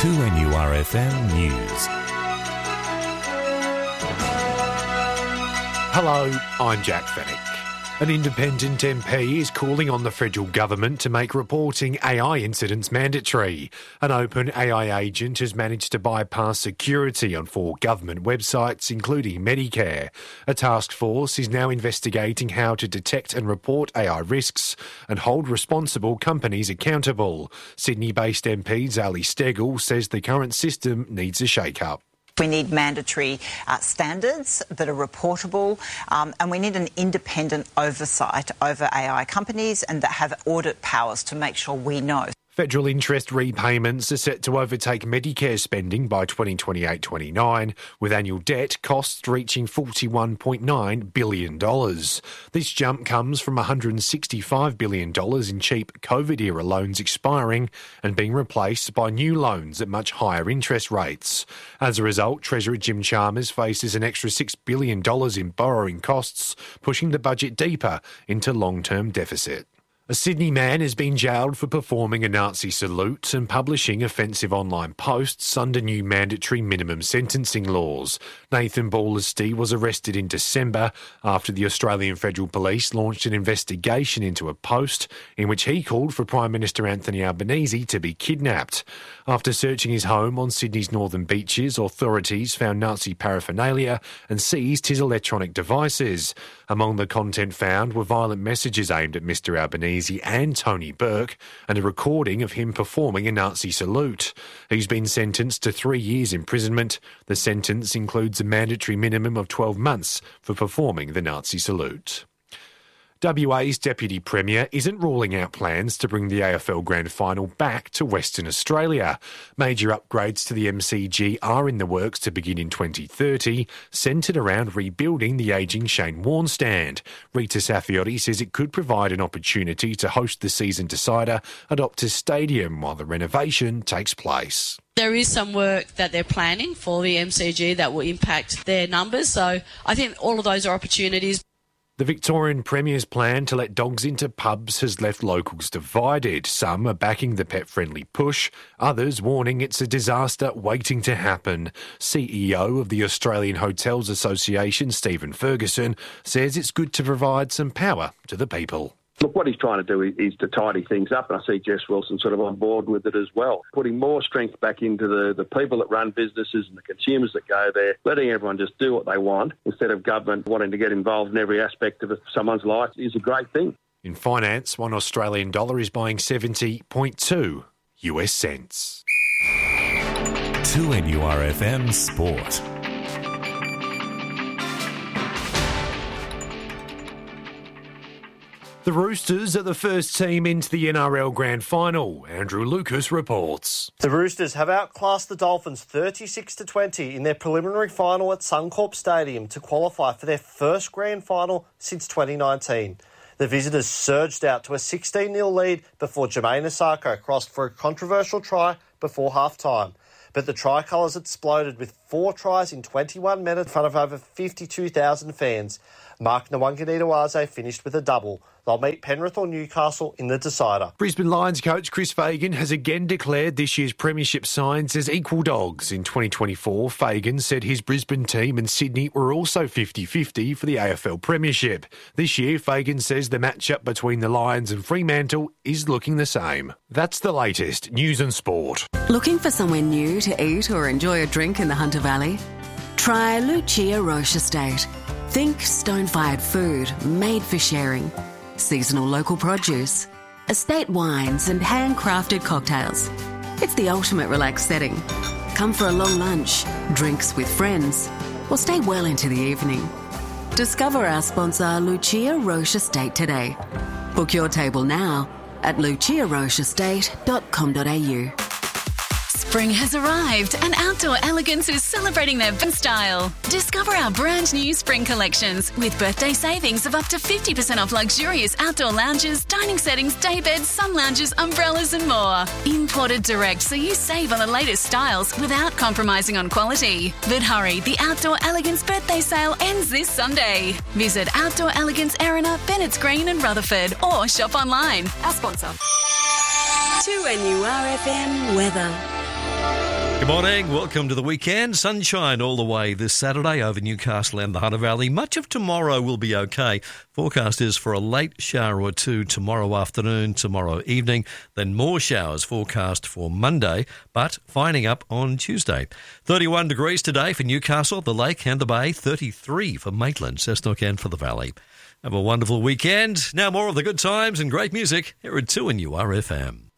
2NURFM News. Hello, I'm Jack Fennick. An independent MP is calling on the federal government to make reporting AI incidents mandatory. An open AI agent has managed to bypass security on 4 government websites, including Medicare. A task force is now investigating how to detect and report AI risks and hold responsible companies accountable. Sydney-based MP Zali Steggall says the current system needs a shake-up. We need mandatory standards that are reportable, and we need an independent oversight over AI companies and that have audit powers to make sure we know. Federal interest repayments are set to overtake Medicare spending by 2028-29, with annual debt costs reaching $41.9 billion. This jump comes from $165 billion in cheap COVID-era loans expiring and being replaced by new loans at much higher interest rates. As a result, Treasurer Jim Chalmers faces an extra $6 billion in borrowing costs, pushing the budget deeper into long-term deficit. A Sydney man has been jailed for performing a Nazi salute and publishing offensive online posts under new mandatory minimum sentencing laws. Nathan Ballasty was arrested in December after the Australian Federal Police launched an investigation into a post in which he called for Prime Minister Anthony Albanese to be kidnapped. After searching his home on Sydney's northern beaches, authorities found Nazi paraphernalia and seized his electronic devices. Among the content found were violent messages aimed at Mr Albanese and Tony Burke, and a recording of him performing a Nazi salute. He's been sentenced to 3 years imprisonment. The sentence includes a mandatory minimum of 12 months for performing the Nazi salute. WA's Deputy Premier isn't ruling out plans to bring the AFL Grand Final back to Western Australia. Major upgrades to the MCG are in the works to begin in 2030, centred around rebuilding the ageing Shane Warne stand. Rita Saffioti says it could provide an opportunity to host the season decider at Optus Stadium while the renovation takes place. There is some work that they're planning for the MCG that will impact their numbers, so I think all of those are opportunities. The Victorian Premier's plan to let dogs into pubs has left locals divided. Some are backing the pet-friendly push, others warning it's a disaster waiting to happen. CEO of the Australian Hotels Association, Stephen Ferguson, says it's good to provide some power to the people. Look, what he's trying to do is to tidy things up, and I see Jess Wilson sort of on board with it as well. Putting more strength back into the people that run businesses and the consumers that go there, letting everyone just do what they want instead of government wanting to get involved in every aspect of someone's life is a great thing. In finance, $1 Australian dollar is buying 70.2 US cents. 2NURFM Sport. The Roosters are the first team into the NRL Grand Final. Andrew Lucas reports. The Roosters have outclassed the Dolphins 36-20 in their preliminary final at Suncorp Stadium to qualify for their first Grand Final since 2019. The visitors surged out to a 16-0 lead before Jermaine Asako crossed for a controversial try before half-time. But the Tricolours exploded with 4 tries in 21 minutes in front of over 52,000 fans. Mark Nwanganitawaze finished with a double. They'll meet Penrith or Newcastle in the decider. Brisbane Lions coach Chris Fagan has again declared this year's premiership signs as equal dogs. In 2024, Fagan said his Brisbane team and Sydney were also 50-50 for the AFL premiership. This year, Fagan says the matchup between the Lions and Fremantle is looking the same. That's the latest news and sport. Looking for somewhere new to eat or enjoy a drink in the Hunter Valley? Try Lucia Roche Estate. Think stone-fired food made for sharing. Seasonal local produce, estate wines and handcrafted cocktails. It's the ultimate relaxed setting. Come for a long lunch, drinks with friends, or stay well into the evening. Discover our sponsor Lucia Roche Estate today. Book your table now at luciarocheestate.com.au. Spring has arrived and Outdoor Elegance is celebrating their best style. Discover our brand new spring collections with birthday savings of up to 50% off luxurious outdoor lounges, dining settings, day beds, sun lounges, umbrellas and more. Imported direct so you save on the latest styles without compromising on quality. But hurry, the Outdoor Elegance birthday sale ends this Sunday. Visit Outdoor Elegance Erina, Bennett's Green and Rutherford or shop online. Our sponsor. 2NURFM Weather. Good morning. Welcome to the weekend. Sunshine all the way this Saturday over Newcastle and the Hunter Valley. Much of tomorrow will be okay. Forecast is for a late shower or two tomorrow afternoon, tomorrow evening. Then more showers forecast for Monday, but finding up on Tuesday. 31 degrees today for Newcastle, the Lake and the Bay. 33 for Maitland, Cessnock and for the Valley. Have a wonderful weekend. Now more of the good times and great music here at 2NURFM.